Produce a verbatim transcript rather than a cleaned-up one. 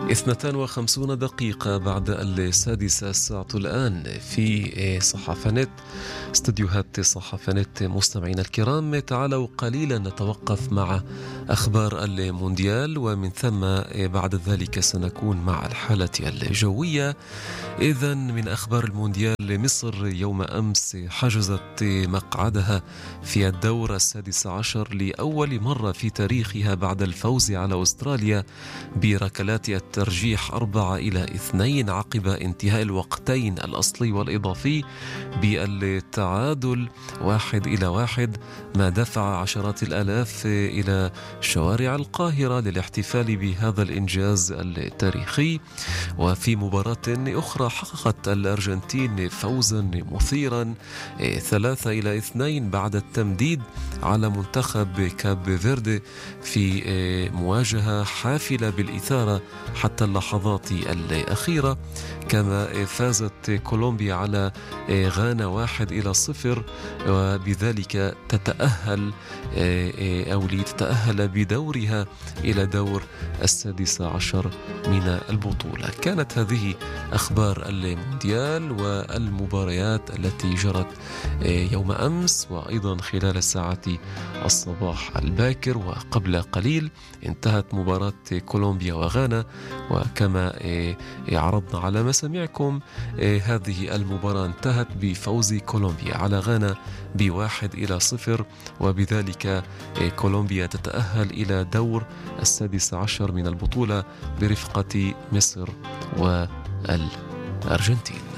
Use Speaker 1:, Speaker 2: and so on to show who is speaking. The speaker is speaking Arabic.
Speaker 1: اثنتان وخمسون دقيقة بعد السادسة الساعة الآن في صحافة استديوهات صحافة مستمعين الكرام. تعالوا قليلا نتوقف مع أخبار المونديال، ومن ثم بعد ذلك سنكون مع الحالة الجوية. إذن من أخبار المونديال، مصر يوم أمس حجزت مقعدها في الدور السادس عشر لأول مرة في تاريخها بعد الفوز على أستراليا بركلات الترجيح أربعة إلى اثنين عقب انتهاء الوقتين الأصلي والإضافي بالتعادل واحد إلى واحد، ما دفع عشرات الآلاف إلى شوارع القاهرة للاحتفال بهذا الإنجاز التاريخي. وفي مباراة أخرى حققت الأرجنتين فوزا مثيرا ثلاثة إلى اثنين بعد التمديد على منتخب كاب فيردي في مواجهة حافلة بالإثارة حتى اللحظات الأخيرة. كما فازت كولومبيا على غانا واحد إلى صفر، وبذلك تتأهل أو لتتأهل بدورها إلى دور السادس عشر من البطولة. كانت هذه أخبار المونديال والمباريات التي جرت يوم أمس، وأيضا خلال ساعة الصباح الباكر. وقبل قليل انتهت مباراة كولومبيا وغانا، وكما عرضنا على مسامعكم هذه المباراة انتهت بفوز كولومبيا على غانا بواحد إلى صفر، وبذلك كولومبيا تتأهل إلى دور السادس عشر من البطولة برفقة مصر والأرجنتين.